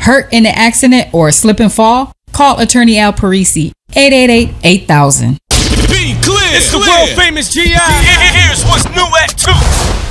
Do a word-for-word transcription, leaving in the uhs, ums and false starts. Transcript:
Hurt in an accident or slip and fall? Call Attorney Al Parisi, eight eight eight, eight thousand. Be clear. It's the world famous G I. Here's what's new at two.